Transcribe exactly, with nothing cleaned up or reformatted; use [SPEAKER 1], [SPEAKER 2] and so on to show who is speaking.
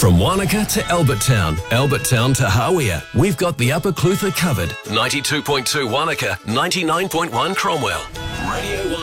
[SPEAKER 1] From Wanaka to Albert Town, Albert Town to Hawea, we've got the Upper Clutha covered. ninety-two point two Wanaka, ninety-nine point one Cromwell. Radio